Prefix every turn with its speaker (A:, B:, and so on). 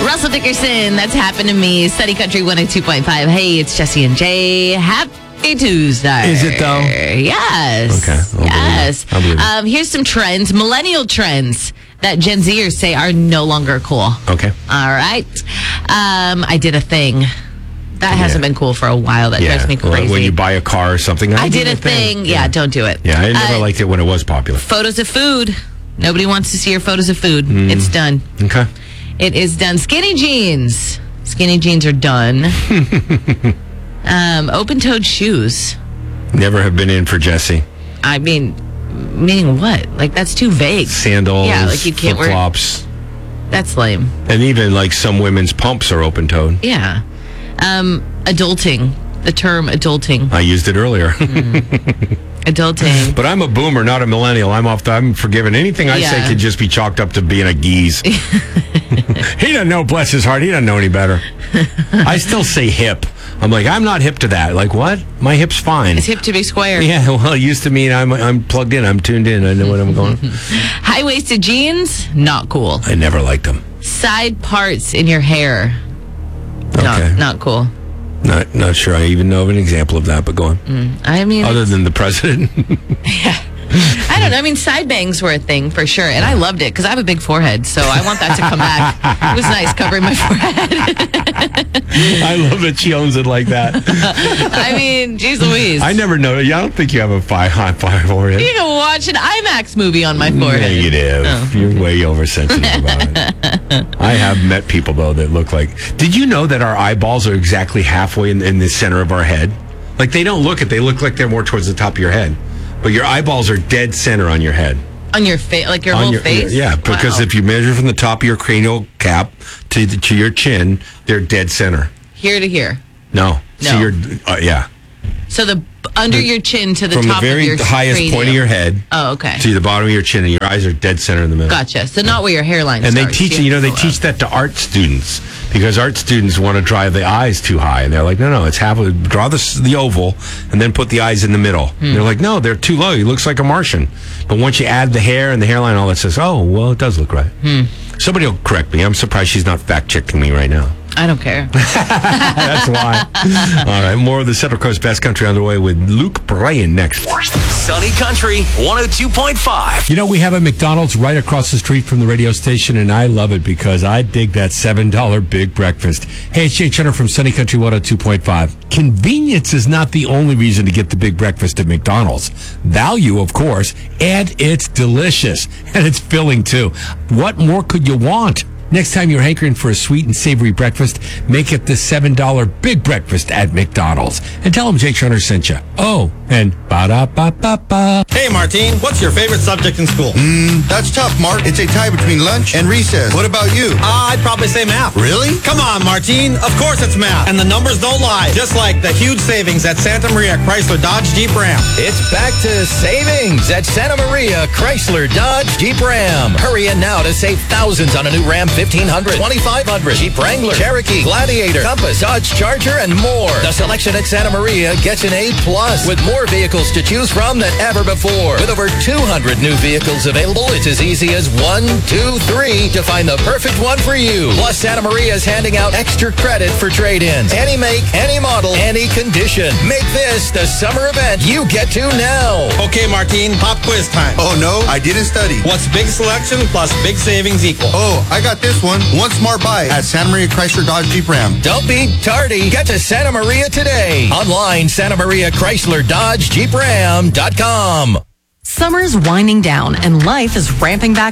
A: Russell Dickerson, that's happened to me. Sunny Country 102.5. Hey, it's Jesse and Jay. Happy Tuesday.
B: Is it though?
A: Yes.
B: Okay.
A: Yes.
B: I'll believe it.
A: Here's some trends, millennial trends that Gen Zers say are no longer cool.
B: Okay.
A: All right. I did a thing. That hasn't been cool for a while. That drives me crazy.
B: When you buy a car or something.
A: I did a thing. Yeah, don't do it.
B: Yeah, I never liked it when it was popular.
A: Photos of food. Nobody wants to see your photos of food. It's done.
B: Okay.
A: It is done. Skinny jeans. Skinny jeans are done. Open-toed shoes.
B: Never have been in for Jesse.
A: I mean, meaning what? Like, that's too vague.
B: Sandals,
A: yeah, like you can't
B: flip-flops.
A: That's lame.
B: And even like some women's pumps are open-toed.
A: Yeah. Adulting. The term adulting.
B: I used it earlier.
A: Adulting.
B: But I'm a boomer, not a millennial. I'm forgiven. Anything I say could just be chalked up to being a geese. He doesn't know, bless his heart. He doesn't know any better. I still say hip. I'm like, I'm not hip to that. Like, what? My hip's fine.
A: It's hip to be square.
B: Yeah, well, it used to mean I'm plugged in. I'm tuned in. I know what I'm going.
A: High-waisted jeans, not cool.
B: I never liked them.
A: Side parts in your hair.
B: Okay.
A: Not cool.
B: Not sure I even know of an example of that, but go on.
A: I mean...
B: Other than the president.
A: Yeah. I don't know. I mean, side bangs were a thing for sure. And I loved it because I have a big forehead. So I want that to come back. It was nice covering my forehead.
B: I love that she owns it like that.
A: I mean, geez Louise.
B: I never know. I don't think you have a high forehead.
A: You can watch an IMAX movie on my forehead.
B: Negative. Oh. You're way oversensitive about it. I have met people, though, that look like... Did you know that our eyeballs are exactly halfway in the center of our head? Like, they don't look it. They look like they're more towards the top of your head. But your eyeballs are dead center on your head.
A: On your face? Like your whole face?
B: Yeah, because if you measure from the top of your cranial cap to your chin, they're dead center.
A: Here to here?
B: No. So you're,
A: So the under your chin to the top of your
B: From the very highest point of your head to the bottom of your chin, and your eyes are dead center in the middle.
A: Gotcha. So not where your hairline
B: and
A: starts.
B: They teach, they teach that to art students because art students want to drive the eyes too high. And they're like, no, it's draw the oval and then put the eyes in the middle. They're like, no, they're too low. He looks like a Martian. But once you add the hair and the hairline, all that says, oh, well, it does look right. Somebody will correct me. I'm surprised she's not fact-checking me right now.
A: I don't care.
B: That's why. All right, more of the Central Coast Best Country on the way with Luke Bryan next.
C: Sunny Country 102.5.
B: You know, we have a McDonald's right across the street from the radio station, and I love it because I dig that $7 Big Breakfast. Hey, it's Jay Chenner from Sunny Country 102.5. Convenience is not the only reason to get the Big Breakfast at McDonald's. Value, of course, and it's delicious. And it's filling, too. What more could you want? Next time you're hankering for a sweet and savory breakfast, make it the $7 Big Breakfast at McDonald's. And tell them Jake Shrunner sent you. Oh, and ba-da-ba-ba-ba.
D: Hey, Martine, what's your favorite subject in school?
E: That's tough, Mark. It's a tie between lunch and recess. What about you?
D: I'd probably say math.
E: Really?
D: Come on, Martine. Of course it's math. And the numbers don't lie. Just like the huge savings at Santa Maria Chrysler Dodge Jeep Ram.
F: It's back to savings at Santa Maria Chrysler Dodge Jeep Ram. Hurry in now to save thousands on a new Ram 1500, 2500, Jeep Wrangler, Cherokee, Gladiator, Compass, Dodge Charger, and more. The selection at Santa Maria gets an A+, with more vehicles to choose from than ever before. With over 200 new vehicles available, it's as easy as 1, 2, 3 to find the perfect one for you. Plus, Santa Maria is handing out extra credit for trade-ins. Any make, any model, any condition. Make this the summer event you get to now.
D: Okay, Martine, pop quiz time.
E: Oh, no, I didn't study.
D: What's big selection plus big savings equal?
E: Oh, I got this one. One smart buy at Santa Maria Chrysler Dodge Jeep Ram.
F: Don't be tardy. Get to Santa Maria today. Online, Santa Maria Chrysler Dodge Jeep Ram.com.
G: Summer's winding down and life is ramping back